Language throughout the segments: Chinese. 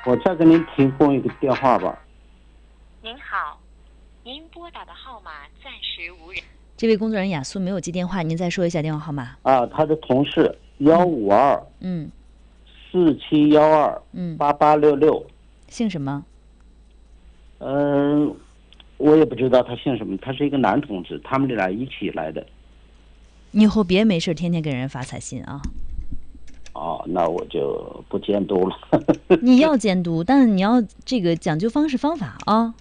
我再给您提供一个电话吧。 您好，您拨打的号码暂时无人。 这位工作人员雅苏没有接电话，您再说一下电话号码。 他的同事15247128866。 姓什么？ 我也不知道他姓什么，他是一个男同志，他们俩一起来的。 你以后别没事天天给人发彩信啊。 那我就不监督了。 你要监督，但是你要这个讲究方式方法啊。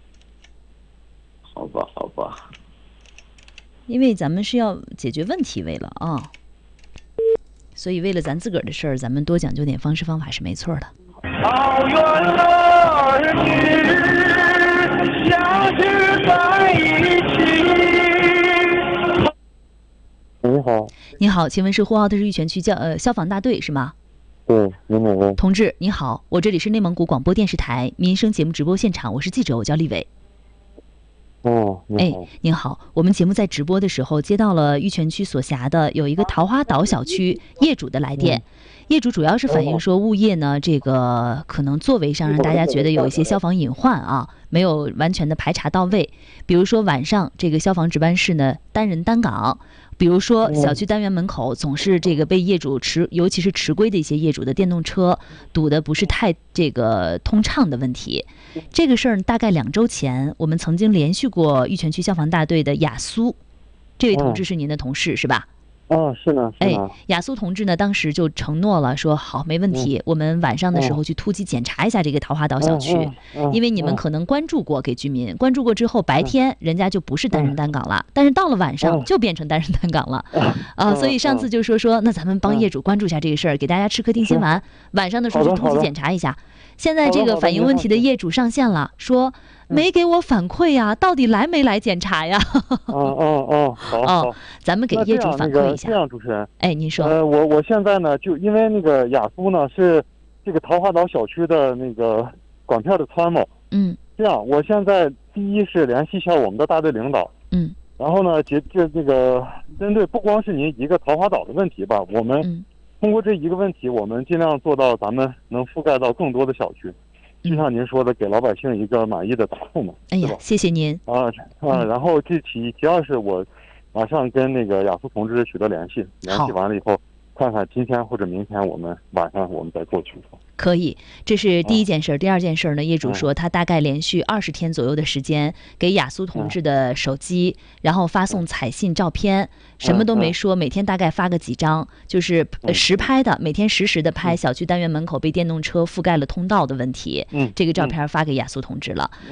好吧。 因为咱们是要解决问题，为了啊，所以为了咱自个儿的事儿，咱们多讲究点方式方法是没错的。 好远儿女，相聚在一起。 你好。 你好，请问是呼号的是玉泉区消防大队是吗？ 对，林某某。 同志你好，我这里是内蒙古广播电视台民生节目直播现场，我是记者，我叫立伟。 你好。 您好，我们节目在直播的时候接到了玉泉区所辖的有一个桃花岛小区业主的来电。业主主要是反映说物业呢，这个可能座位上让大家觉得有一些消防隐患啊，没有完全的排查到位。比如说晚上这个消防值班室呢单人单岗，比如说小区单元门口总是这个被业主尤其是迟归的一些业主的电动车堵得不是太这个通畅的问题。这个事儿大概2周前我们曾经联系过玉泉区消防大队的雅苏，这位同志是您的同事是吧？ 是呢。 雅苏同志呢，当时就承诺了，说好，没问题，我们晚上的时候去突击检查一下这个桃花岛小区，因为你们可能关注过，给居民关注过之后，白天人家就不是单人单岗了，但是到了晚上就变成单人单岗了，所以上次就说，那咱们帮业主关注一下这个事儿，给大家吃颗定心丸，晚上的时候去突击检查一下。现在这个反映问题的业主上线了，说没给我反馈呀，到底来没来检查呀？ 好， 咱们给业主反馈一下。 这样，主持人， 您说。 我现在呢，就因为那个雅苏呢是这个桃花岛小区的那个管片的参谋。这样，我现在第一是联系一下我们的大队领导。然后呢，这个针对不光是您一个桃花岛的问题吧，我们通过这一个问题，我们尽量做到咱们能覆盖到更多的小区，就像您说的，给老百姓一个满意的答复嘛。 谢谢您。 然后其二是我马上跟那个雅苏同志取得联系完了以后，看看今天或者明天我们晚上再过去。 可以，这是第一件事。第二件事呢，业主说他大概连续20天左右的时间给雅苏同志的手机，然后发送彩信照片，什么都没说，每天大概发个几张，就是实拍的，每天实时的拍小区单元门口被电动车覆盖了通道的问题，这个照片发给雅苏同志了。